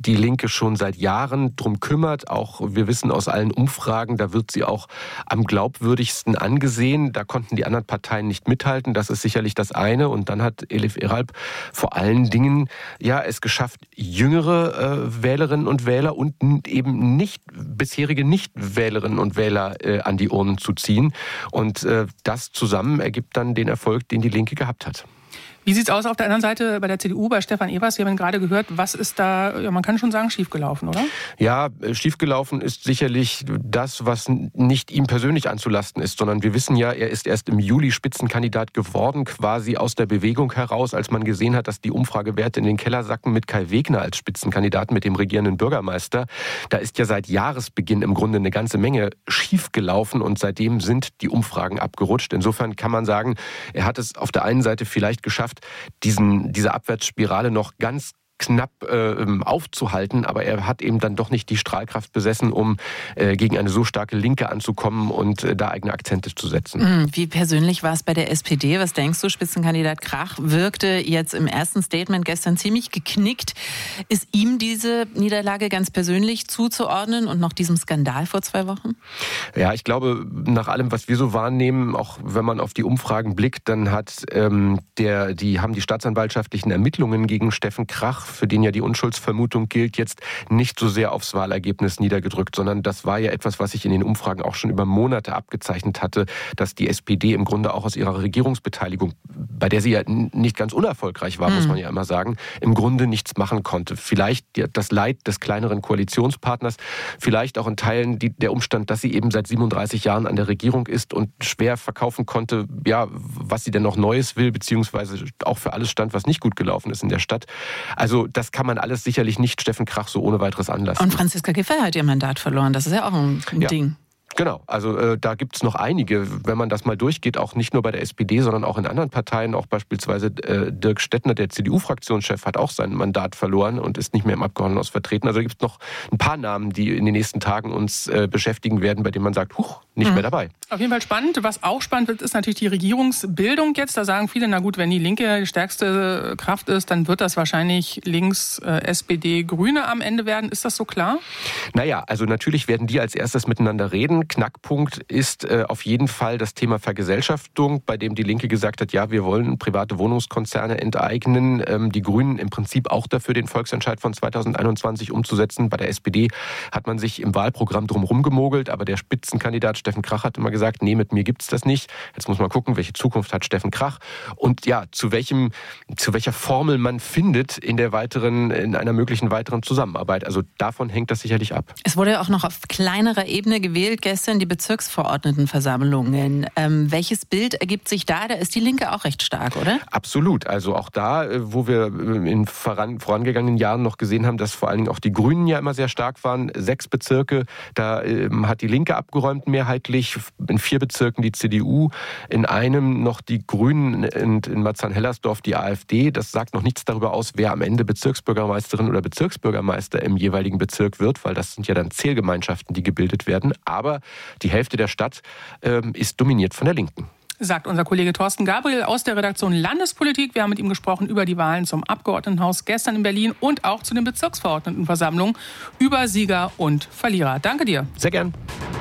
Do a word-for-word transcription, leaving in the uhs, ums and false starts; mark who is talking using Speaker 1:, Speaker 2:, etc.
Speaker 1: die Linke schon seit Jahren drum kümmert. Auch wir wissen aus allen Umfragen, da wird sie auch am glaubwürdigsten angesehen. Da konnten die anderen Parteien nicht mithalten. Das ist sicherlich das eine. Und dann hat Elif Eralp vor allen Dingen ja es geschafft, jüngere äh, Wählerinnen und Wähler und eben nicht bisherige Nicht-Wählerinnen und Wähler äh, an die Urnen zu ziehen. Und äh, das zusammen ergibt dann den Erfolg, den die Linke gehabt hat.
Speaker 2: Wie sieht es aus auf der anderen Seite bei der C D U, bei Stefan Evers? Wir haben ihn gerade gehört. Was ist da, ja, man kann schon sagen, schiefgelaufen, oder?
Speaker 1: Ja, schiefgelaufen ist sicherlich das, was nicht ihm persönlich anzulasten ist, sondern wir wissen ja, er ist erst im Juli Spitzenkandidat geworden, quasi aus der Bewegung heraus, als man gesehen hat, dass die Umfragewerte in den Keller sacken mit Kai Wegner als Spitzenkandidaten, mit dem regierenden Bürgermeister. Da ist ja seit Jahresbeginn im Grunde eine ganze Menge schiefgelaufen und seitdem sind die Umfragen abgerutscht. Insofern kann man sagen, er hat es auf der einen Seite vielleicht geschafft, diesen, diese Abwärtsspirale noch ganz knapp äh, aufzuhalten, aber er hat eben dann doch nicht die Strahlkraft besessen, um äh, gegen eine so starke Linke anzukommen und äh, da eigene Akzente zu setzen.
Speaker 3: Wie persönlich war es bei der S P D? Was denkst du? Spitzenkandidat Krach wirkte jetzt im ersten Statement gestern ziemlich geknickt. Ist ihm diese Niederlage ganz persönlich zuzuordnen und noch diesem Skandal vor zwei Wochen?
Speaker 1: Ja, ich glaube, nach allem, was wir so wahrnehmen, auch wenn man auf die Umfragen blickt, dann hat ähm, der, die haben die staatsanwaltschaftlichen Ermittlungen gegen Steffen Krach, für den ja die Unschuldsvermutung gilt, jetzt nicht so sehr aufs Wahlergebnis niedergedrückt, sondern das war ja etwas, was sich in den Umfragen auch schon über Monate abgezeichnet hatte, dass die S P D im Grunde auch aus ihrer Regierungsbeteiligung, bei der sie ja nicht ganz unerfolgreich war, mhm. muss man ja immer sagen, im Grunde nichts machen konnte. Vielleicht das Leid des kleineren Koalitionspartners, vielleicht auch in Teilen die, der Umstand, dass sie eben seit siebenunddreißig Jahren an der Regierung ist und schwer verkaufen konnte, ja, was sie denn noch Neues will, beziehungsweise auch für alles stand, was nicht gut gelaufen ist in der Stadt. Also das kann man alles sicherlich nicht Steffen Krach so ohne weiteres anlassen.
Speaker 3: Und Franziska Giffey hat ihr Mandat verloren. Das ist ja auch ein
Speaker 1: ja.
Speaker 3: Ding.
Speaker 1: Genau, also äh, da gibt's noch einige, wenn man das mal durchgeht, auch nicht nur bei der S P D, sondern auch in anderen Parteien, auch beispielsweise äh, Dirk Stettner, der C D U-Fraktionschef, hat auch sein Mandat verloren und ist nicht mehr im Abgeordnetenhaus vertreten. Also da gibt's noch ein paar Namen, die in den nächsten Tagen uns äh, beschäftigen werden, bei denen man sagt, huch, nicht mhm. mehr dabei.
Speaker 2: Auf jeden Fall spannend. Was auch spannend wird, ist natürlich die Regierungsbildung jetzt. Da sagen viele, na gut, wenn die Linke die stärkste Kraft ist, dann wird das wahrscheinlich links äh, S P D, Grüne am Ende werden. Ist das so klar?
Speaker 1: Naja, also natürlich werden die als erstes miteinander reden. Knackpunkt ist äh, auf jeden Fall das Thema Vergesellschaftung, bei dem die Linke gesagt hat, ja, wir wollen private Wohnungskonzerne enteignen. Ähm, die Grünen im Prinzip auch dafür, den Volksentscheid von zweitausendeinundzwanzig umzusetzen. Bei der S P D hat man sich im Wahlprogramm drumherum gemogelt, aber der Spitzenkandidat Steffen Krach hat immer gesagt, nee, mit mir gibt's das nicht. Jetzt muss man gucken, welche Zukunft hat Steffen Krach und ja, zu welchem, zu welcher Formel man findet in der weiteren, in einer möglichen weiteren Zusammenarbeit. Also davon hängt das sicherlich ab.
Speaker 3: Es wurde ja auch noch auf kleinerer Ebene gewählt, gestern die Bezirksverordnetenversammlungen. Ähm, welches Bild ergibt sich da? Da ist die Linke auch recht stark, oder?
Speaker 1: Absolut. Also auch da, wo wir in voran, vorangegangenen Jahren noch gesehen haben, dass vor allen Dingen auch die Grünen ja immer sehr stark waren. Sechs Bezirke, da ähm, hat die Linke abgeräumt mehrheitlich. In vier Bezirken die C D U, in einem noch die Grünen und in Marzahn-Hellersdorf die AfD. Das sagt noch nichts darüber aus, wer am Ende Bezirksbürgermeisterin oder Bezirksbürgermeister im jeweiligen Bezirk wird, weil das sind ja dann Zählgemeinschaften, die gebildet werden. Aber die Hälfte der Stadt ähm, ist dominiert von der Linken.
Speaker 2: Sagt unser Kollege Thorsten Gabriel aus der Redaktion Landespolitik. Wir haben mit ihm gesprochen über die Wahlen zum Abgeordnetenhaus gestern in Berlin und auch zu den Bezirksverordnetenversammlungen, über Sieger und Verlierer. Danke dir.
Speaker 1: Sehr gern.